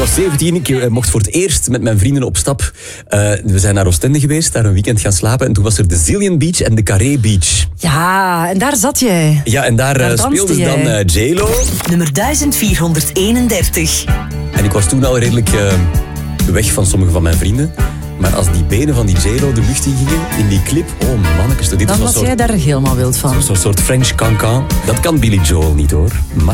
was 17, ik mocht voor het eerst met mijn vrienden op stap. We zijn naar Oostende geweest, daar een weekend gaan slapen. En toen was er de Zillion Beach en de Carré Beach. Ja, en daar zat jij. Ja, en daar speelde ze dan J-Lo. Nummer 1431. En ik was toen al redelijk weg van sommige van mijn vrienden. Maar als die benen van die J-Lo de lucht in gingen, in die clip, oh mannetjes. Dan was jij daar helemaal wild van. Zo'n soort French cancan. Dat kan Billy Joel niet hoor.